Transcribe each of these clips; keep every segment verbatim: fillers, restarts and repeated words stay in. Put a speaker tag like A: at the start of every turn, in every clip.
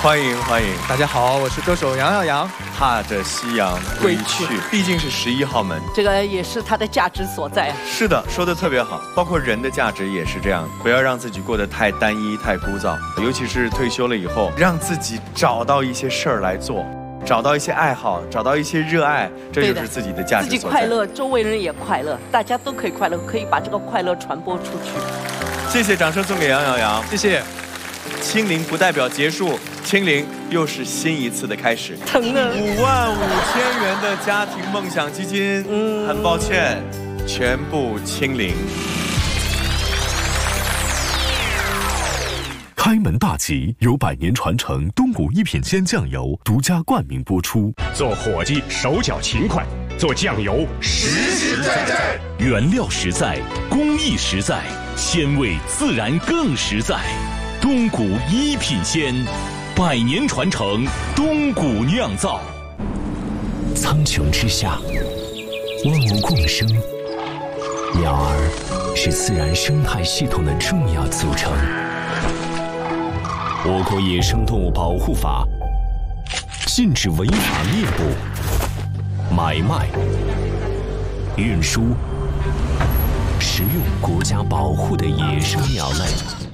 A: 欢迎欢迎，
B: 大家好，我是歌手杨耀扬。
A: 踏着夕阳归去，毕竟是十一号门，
C: 这个也是它的价值所在啊。
A: 是的，说的特别好，包括人的价值也是这样，不要让自己过得太单一、太枯燥，尤其是退休了以后，让自己找到一些事儿来做，找到一些爱好，找到一些热爱，这就是自己的价值所在。
C: 自己快乐，周围人也快乐，大家都可以快乐，可以把这个快乐传播出去。
A: 谢谢，掌声送给杨耀扬，
B: 谢谢。
A: 清零不代表结束，清零又是新一次的开始。
C: 疼呢。
A: 五万五千元的家庭梦想基金，嗯，很抱歉，全部清零。
D: 开门大吉由百年传承东谷一品鲜酱油独家冠名播出。
E: 做伙计手脚勤快，做酱油实实在在，
D: 原料实在，工艺实在，鲜味自然更实在。东谷一品鲜，百年传承，东谷酿造。苍穹之下，万物共生，鸟儿是自然生态系统的重要组成。我国野生动物保护法禁止违法猎捕、买卖、运输、食用国家保护的野生鸟类。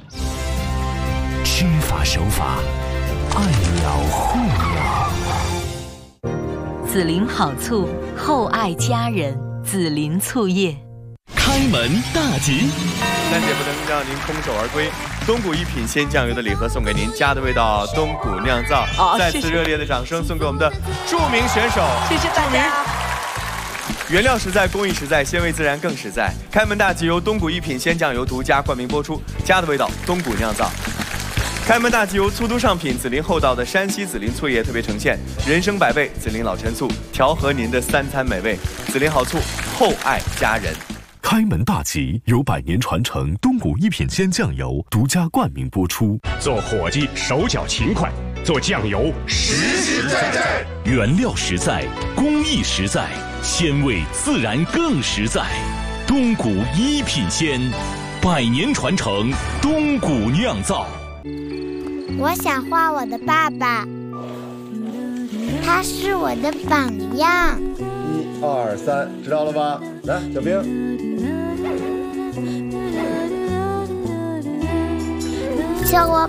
D: 知法守法，爱鸟护鸟。
F: 紫林好醋，厚爱家人。紫林醋业，
D: 开门大吉。
A: 三姐不能让您空手而归。东谷一品鲜酱油的礼盒送给您，家的味道，东谷酿造。
C: 好，
A: 再次热烈的掌声送给我们的著名选手，
C: 谢谢大家。
A: 原料实在，工艺实在，鲜味自然更实在。开门大吉由东谷一品鲜酱油独家冠名播出，家的味道，东谷酿造。开门大吉由粗都上品紫林厚道的山西紫林醋业特别呈现，人生百味，紫林老陈醋调和您的三餐美味，紫林好醋，厚爱家人。
D: 开门大吉由百年传承东谷一品鲜酱油独家冠名播出。
E: 做伙计手脚勤快，做酱油实实在在，
D: 原料实在，工艺实在，鲜味自然更实在。东谷一品鲜，百年传承，东谷酿造。
G: 我想画我的爸爸，他是我的榜样。
H: 一二三，知道了吧？来，小兵。
G: 叫我